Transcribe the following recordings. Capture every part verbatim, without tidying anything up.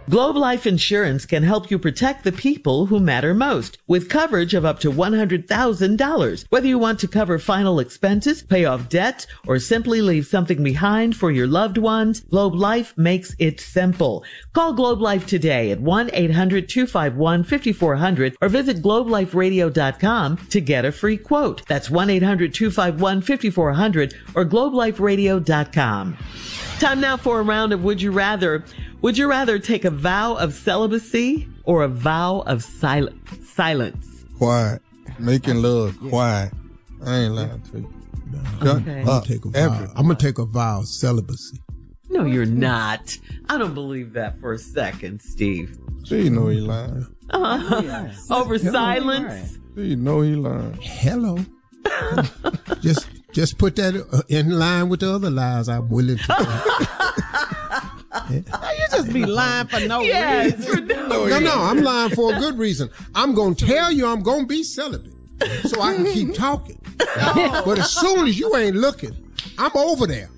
Globe Life Insurance can help you protect the people who matter most with coverage of up to one hundred thousand dollars. Whether you want to cover final expenses, pay off debt, or simply leave something behind for your loved ones, Globe Life makes it simple. Call Globe Life today at one eight hundred two five one five four zero zero or visit globe life radio dot com to get a free quote. That's one eight hundred two five one five four zero zero or globe life radio dot com. Time now for a round of Would You Rather. Would you rather take a vow of celibacy or a vow of sil- silence? Quiet. Making love quiet. I ain't lying to you. No, okay. I'm gonna take a vow. I'm gonna take a vow of celibacy. No, you're not. I don't believe that for a second, Steve. Steve know he lying. Uh-huh. Yes. Over Hello. Silence? Steve know he lying. Hello. just just put that in line with the other lies I'm willing to You just be lying for no yes, reason. For no, no, no, I'm lying for a good reason. I'm going to tell you I'm going to be celibate so I can keep talking. No. But as soon as you ain't looking, I'm over there.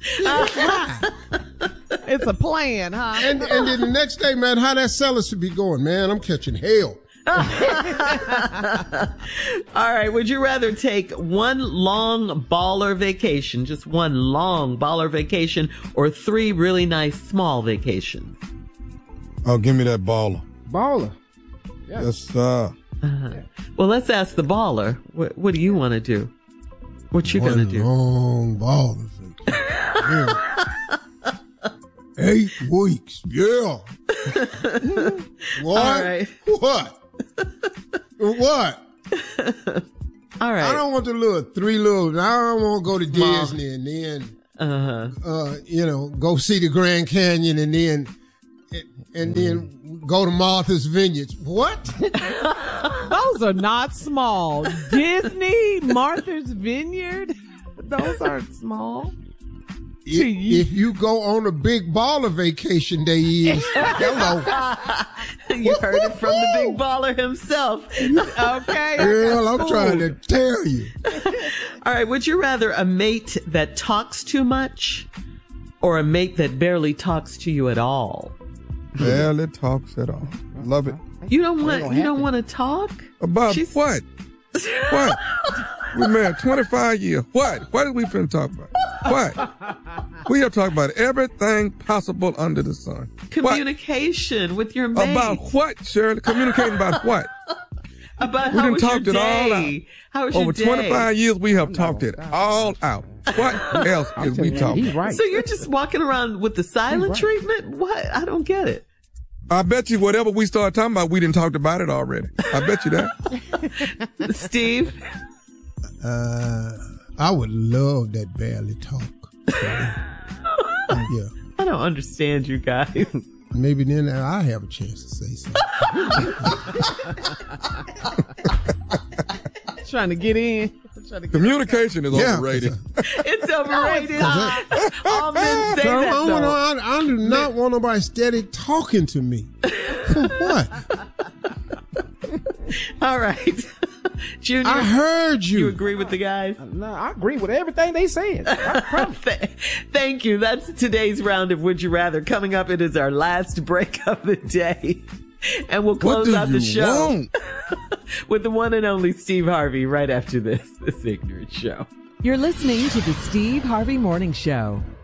It's a plan, huh? And, and then the next day, man, how that celibacy be going? Man, I'm catching hell. All right. Would you rather take one long baller vacation, just one long baller vacation, or three really nice small vacations? Oh, give me that baller. Baller. Yeah. Yes, sir. Uh-huh. Well, let's ask the baller. What, what do you want to do? What you one gonna do? Long baller vacation. Yeah. Eight weeks. Yeah. What? All right. What? What? All right. I don't want the little three little. I don't want to go to Disney and then, uh-huh. uh, you know, go see the Grand Canyon and then, and then go to Martha's Vineyards. What? Those are not small. Disney, Martha's Vineyard. Those aren't small. If, if you go on a big baller vacation, they is. Hello. You heard it from the big baller himself. Okay. Girl, I'm trying to tell you. All right. Would you rather a mate that talks too much or a mate that barely talks to you at all? Barely talks at all. Love it. You don't want, you don't want to talk? About She's... what? What? We married twenty-five years. What? What are we finna talk about? What? We are talking about everything possible under the sun. Communication what? With your mate. About what, Shirley? Communicating about what? About we how done was talked your it day? all out. How was Over your day? twenty-five years, we have talked it all out. What else is we talking about? Right. So you're just walking around with the silent right. treatment? What? I don't get it. I bet you whatever we started talking about, we didn't talk about it already. I bet you that. Steve? Uh, I would love that barely talk. Yeah. I don't understand you guys. Maybe then I have a chance to say something. Trying to get in. Trying to get Communication in. is yeah, overrated. It's overrated. All men say so that, I, wanna, I, I do not want nobody steady talking to me. For what? All right. Junior, I heard you. You agree with the guys? No, I agree with everything they said. Thank you. That's today's round of Would You Rather. Coming up, it is our last break of the day. And we'll close out the show with the one and only Steve Harvey right after this, this ignorant show. You're listening to the Steve Harvey Morning Show.